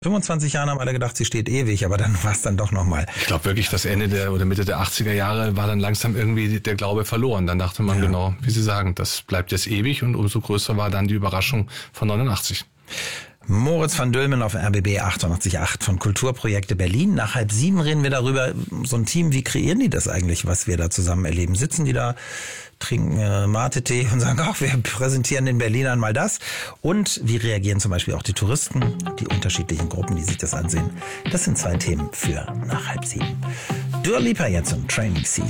25 Jahren haben alle gedacht, sie steht ewig, aber dann war es dann doch nochmal. Ich glaube wirklich, das Ende oder Mitte der 80er Jahre war dann langsam irgendwie der Glaube verloren. Dann dachte man genau, wie Sie sagen, das bleibt jetzt ewig und umso größer war dann die Überraschung von 89. Moritz van Dülmen auf RBB 88.8 von Kulturprojekte Berlin. Nach 6:30 reden wir darüber, so ein Team, wie kreieren die das eigentlich, was wir da zusammen erleben? Sitzen die da, trinken Mate-Tee und sagen, ach, wir präsentieren den Berlinern mal das. Und wie reagieren zum Beispiel auch die Touristen, die unterschiedlichen Gruppen, die sich das ansehen. Das sind 2 Themen für nach 6:30. Dua Lipa jetzt und Training Season.